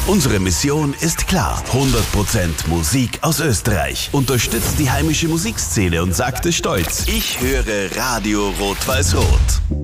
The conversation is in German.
Unsere Mission ist klar. 100% Musik aus Österreich. Unterstützt die heimische Musikszene und sagt es stolz: Ich höre Radio Rot-Weiß-Rot.